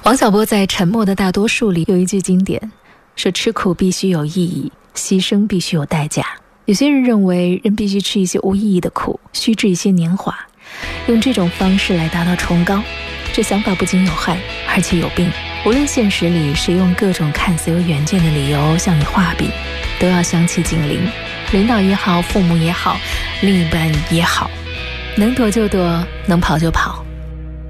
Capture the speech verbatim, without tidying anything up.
王小波在《沉默的大多数》里有一句经典，说吃苦必须有意义，牺牲必须有代价。有些人认为人必须吃一些无意义的苦，虚掷一些年华，用这种方式来达到崇高，这想法不仅有害，而且有病。无论现实里谁用各种看似有远见的理由向你画饼，都要相气紧邻。领导也好，父母也好，另一半也好，能躲就躲，能跑就跑，